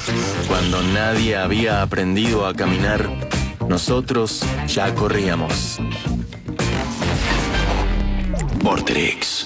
Cuando nadie había aprendido a caminar, nosotros ya corríamos. Vorterix.